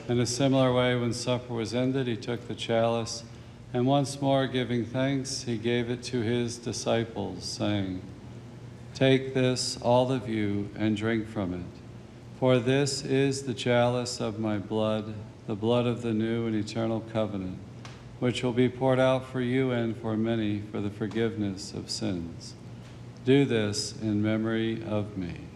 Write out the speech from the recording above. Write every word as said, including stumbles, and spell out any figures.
In a similar way, when supper was ended, he took the chalice, and once more giving thanks, he gave it to his disciples, saying, "Take this, all of you, and drink from it. For this is the chalice of my blood, the blood of the new and eternal covenant, which will be poured out for you and for many for the forgiveness of sins. Do this in memory of me."